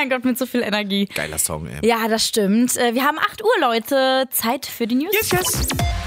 mein Gott, mit so viel Energie. Geiler Song, ey. Ja, das stimmt. Wir haben 8 Uhr, Leute. Zeit für die News. Yes.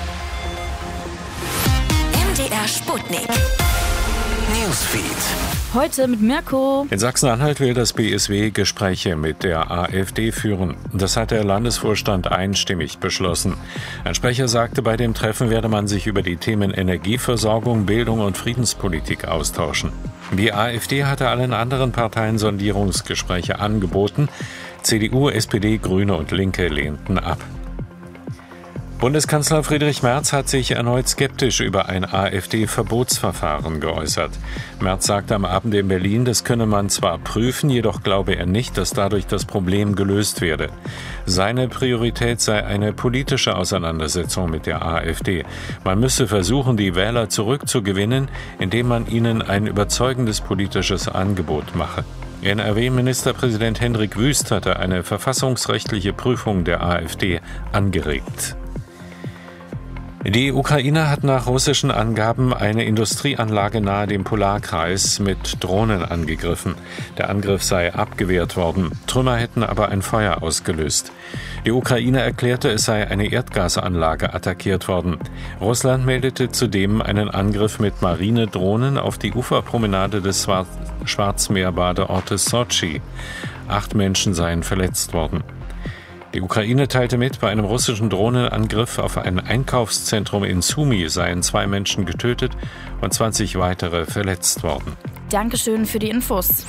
MDR Sputnik. Newsfeed. Heute mit Mirko. In Sachsen-Anhalt will das BSW Gespräche mit der AfD führen. Das hat der Landesvorstand einstimmig beschlossen. Ein Sprecher sagte, bei dem Treffen werde man sich über die Themen Energieversorgung, Bildung und Friedenspolitik austauschen. Die AfD hatte allen anderen Parteien Sondierungsgespräche angeboten. CDU, SPD, Grüne und Linke lehnten ab. Bundeskanzler Friedrich Merz hat sich erneut skeptisch über ein AfD-Verbotsverfahren geäußert. Merz sagte am Abend in Berlin, das könne man zwar prüfen, jedoch glaube er nicht, dass dadurch das Problem gelöst werde. Seine Priorität sei eine politische Auseinandersetzung mit der AfD. Man müsse versuchen, die Wähler zurückzugewinnen, indem man ihnen ein überzeugendes politisches Angebot mache. NRW-Ministerpräsident Hendrik Wüst hatte eine verfassungsrechtliche Prüfung der AfD angeregt. Die Ukraine hat nach russischen Angaben eine Industrieanlage nahe dem Polarkreis mit Drohnen angegriffen. Der Angriff sei abgewehrt worden. Trümmer hätten aber ein Feuer ausgelöst. Die Ukraine erklärte, es sei eine Erdgasanlage attackiert worden. Russland meldete zudem einen Angriff mit Marinedrohnen auf die Uferpromenade des Schwarzmeerbadeortes Sotschi. 8 Menschen seien verletzt worden. Die Ukraine teilte mit, bei einem russischen Drohnenangriff auf ein Einkaufszentrum in Sumy seien 2 Menschen getötet und 20 weitere verletzt worden. Dankeschön für die Infos.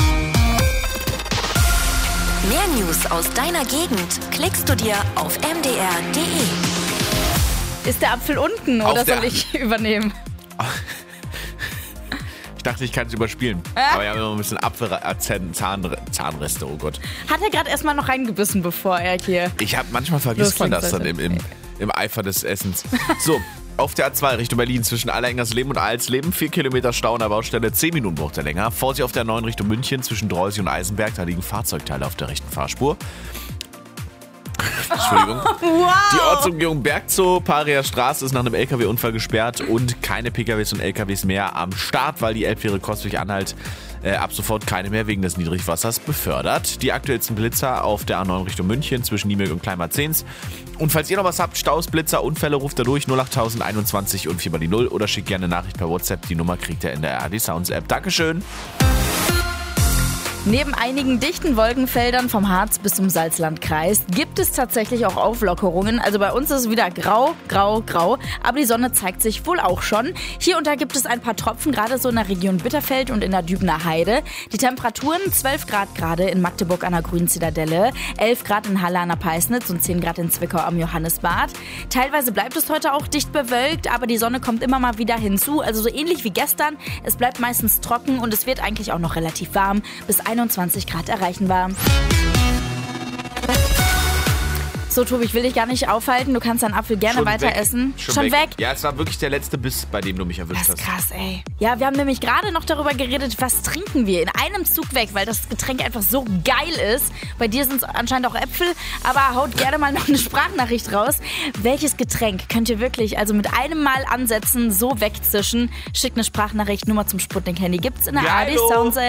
Mehr News aus deiner Gegend klickst du dir auf mdr.de. Ist der Apfel unten oder soll ich übernehmen? Ich dachte, ich kann es überspielen. Aber wir haben immer ein bisschen Zahnreste, oh Gott. Hat er gerade erstmal noch reingebissen, bevor er hier... Manchmal vergisst man das dann im Eifer des Essens. So, auf der A2 Richtung Berlin zwischen Allerengersleben und Alsleben. 4 Kilometer Stau an der Baustelle, 10 Minuten braucht er länger. Vorsicht auf der 9 Richtung München zwischen Dreusig und Eisenberg. Da liegen Fahrzeugteile auf der rechten Fahrspur. Entschuldigung. Wow. Die Ortsumgehung Bergzoo, Parier Straße ist nach einem LKW-Unfall gesperrt und keine PKWs und LKWs mehr am Start, weil die Elbfähre Coswig-Anhalt ab sofort keine mehr wegen des Niedrigwassers befördert. Die aktuellsten Blitzer auf der A9 Richtung München zwischen Niemög und Kleinmarzens. Und falls ihr noch was habt, Staus, Blitzer, Unfälle, ruft da durch 08021 und 4 mal die 0 oder schickt gerne eine Nachricht per WhatsApp. Die Nummer kriegt ihr in der ARD Sounds App. Dankeschön. Neben einigen dichten Wolkenfeldern vom Harz bis zum Salzlandkreis gibt es tatsächlich auch Auflockerungen. Also bei uns ist es wieder grau, grau, grau. Aber die Sonne zeigt sich wohl auch schon. Hier und da gibt es ein paar Tropfen, gerade so in der Region Bitterfeld und in der Dübener Heide. Die Temperaturen 12 Grad gerade in Magdeburg an der Grünen Zitadelle, 11 Grad in Halle an der Peisnitz und 10 Grad in Zwickau am Johannisbad. Teilweise bleibt es heute auch dicht bewölkt, aber die Sonne kommt immer mal wieder hinzu. Also so ähnlich wie gestern. Es bleibt meistens trocken und es wird eigentlich auch noch relativ warm. Bis 21 Grad erreichenbar. So, Tobi, ich will dich gar nicht aufhalten. Du kannst deinen Apfel gerne weiter essen. Schon weg? Ja, es war wirklich der letzte Biss, bei dem du mich erwischt hast. Das ist krass, ey. Ja, wir haben nämlich gerade noch darüber geredet, was trinken wir in einem Zug weg, weil das Getränk einfach so geil ist. Bei dir sind es anscheinend auch Äpfel, aber haut gerne mal noch eine Sprachnachricht raus. Welches Getränk könnt ihr wirklich also mit einem Mal ansetzen, so wegzischen? Schickt eine Sprachnachricht, Nummer zum Sputnik-Handy. Gibt's in der ARD Sounds App.